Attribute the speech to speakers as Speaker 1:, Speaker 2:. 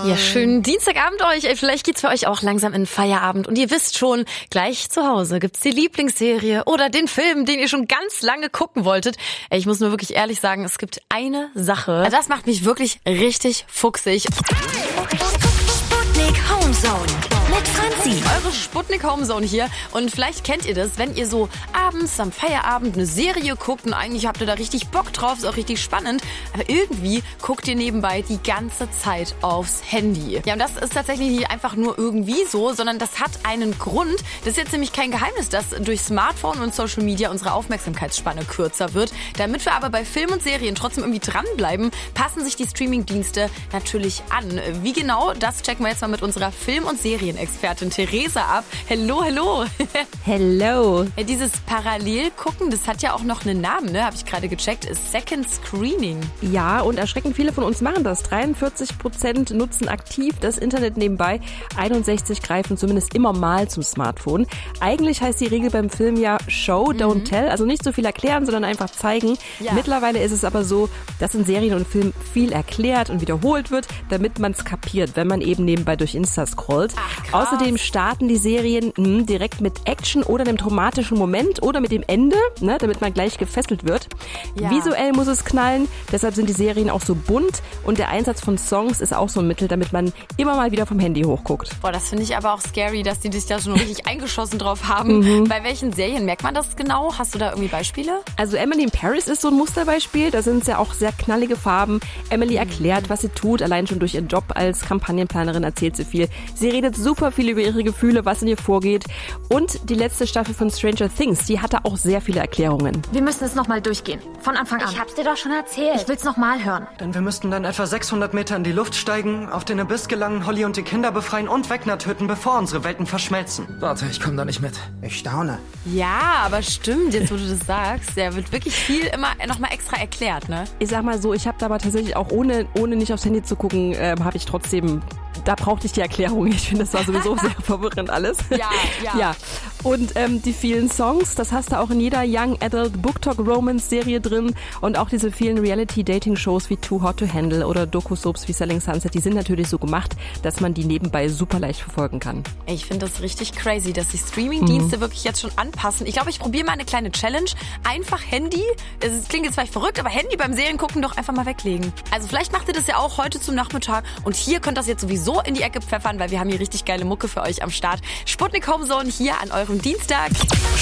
Speaker 1: Ja, schönen Dienstagabend euch. Vielleicht geht's für euch auch langsam in den Feierabend. Und ihr wisst schon, gleich zu Hause gibt's die Lieblingsserie oder den Film, den ihr schon ganz lange gucken wolltet. Ich muss nur wirklich ehrlich sagen, es gibt eine Sache. Das macht mich wirklich richtig fuchsig.
Speaker 2: Sputnik Homezone mit Franzi.
Speaker 1: Eure Sputnik Homezone hier. Und vielleicht kennt ihr das, wenn ihr so abends am Feierabend eine Serie guckt und eigentlich habt ihr da richtig Bock drauf, ist auch richtig spannend. Aber irgendwie guckt ihr nebenbei die ganze Zeit aufs Handy. Ja, und das ist tatsächlich nicht einfach nur irgendwie so, sondern das hat einen Grund. Das ist jetzt nämlich kein Geheimnis, dass durch Smartphone und Social Media unsere Aufmerksamkeitsspanne kürzer wird. Damit wir aber bei Filmen und Serien trotzdem irgendwie dranbleiben, passen sich die Streamingdienste natürlich an. Wie genau, das checken wir jetzt mal mit unserer Film- und Serienexpertin Theresa ab. Hello, hello.
Speaker 3: Hello.
Speaker 1: Ja, dieses Parallelgucken, das hat ja auch noch einen Namen, ne? Habe ich gerade gecheckt. Ist Second Screening.
Speaker 3: Ja, und erschreckend viele von uns machen das. 43% nutzen aktiv das Internet nebenbei. 61% greifen zumindest immer mal zum Smartphone. Eigentlich heißt die Regel beim Film ja Show, don't tell. Also nicht so viel erklären, sondern einfach zeigen. Ja. Mittlerweile ist es aber so, dass in Serien und Filmen viel erklärt und wiederholt wird, damit man es kapiert, wenn man eben nebenbei durch Insta scrollt.
Speaker 1: Ach,
Speaker 3: außerdem starten die Serien direkt mit Action oder einem traumatischen Moment oder mit dem Ende, ne, damit man gleich gefesselt wird. Ja. Visuell muss es knallen, deshalb sind die Serien auch so bunt und der Einsatz von Songs ist auch so ein Mittel, damit man immer mal wieder vom Handy hochguckt.
Speaker 1: Boah, das finde ich aber auch scary, dass die sich da schon richtig eingeschossen drauf haben. Bei welchen Serien merkt man das genau? Hast du da irgendwie Beispiele?
Speaker 3: Also Emily in Paris ist so ein Musterbeispiel, da sind es ja auch sehr knallige Farben. Emily erklärt, was sie tut, allein schon durch ihren Job als Kampagnenplanerin erzählt sie viel. Sie redet super viel über ihre Gefühle, was in ihr vorgeht. Und die letzte Staffel von Stranger Things, die hatte auch sehr viele Erklärungen.
Speaker 4: Wir müssen es nochmal durchgehen. Von Anfang an.
Speaker 2: Ich hab's dir doch schon erzählt.
Speaker 4: Ich will's nochmal hören.
Speaker 5: Denn wir müssten dann etwa 600 Meter in die Luft steigen, auf den Abyss gelangen, Holly und die Kinder befreien und Vecna töten, bevor unsere Welten verschmelzen.
Speaker 6: Warte, ich komme da nicht mit.
Speaker 7: Ich staune.
Speaker 1: Ja, aber stimmt, jetzt wo du das sagst, der wird wirklich viel immer nochmal extra erklärt, ne?
Speaker 3: Ich sag mal so, ich habe da aber tatsächlich auch ohne nicht aufs Handy zu gucken, habe ich trotzdem, da brauchte ich die Erklärung. Ich finde, das war sowieso sehr verwirrend alles. Ja. Und die vielen Songs, das hast du auch in jeder Young Adult Book Talk Romance Serie drin und auch diese vielen Reality-Dating-Shows wie Too Hot to Handle oder Doku-Soaps wie Selling Sunset, die sind natürlich so gemacht, dass man die nebenbei super leicht verfolgen kann.
Speaker 1: Ich finde das richtig crazy, dass die Streaming-Dienste wirklich jetzt schon anpassen. Ich glaube, ich probiere mal eine kleine Challenge. Einfach Handy, es klingt jetzt vielleicht verrückt, aber Handy beim Seriengucken doch einfach mal weglegen. Also vielleicht macht ihr das ja auch heute zum Nachmittag und hier könnt ihr das jetzt sowieso in die Ecke pfeffern, weil wir haben hier richtig geile Mucke für euch am Start. Sputnik Homezone hier an eurem Dienstag.